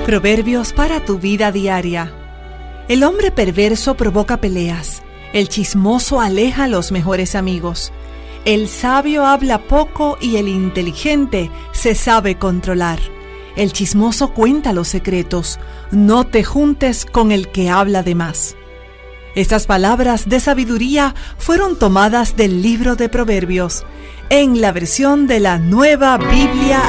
Proverbios para tu vida diaria. El hombre perverso provoca peleas. El chismoso aleja a los mejores amigos. El sabio habla poco y el inteligente se sabe controlar. El chismoso cuenta los secretos. No te juntes con el que habla de más. Estas palabras de sabiduría fueron tomadas del libro de Proverbios, en la versión de la Nueva Biblia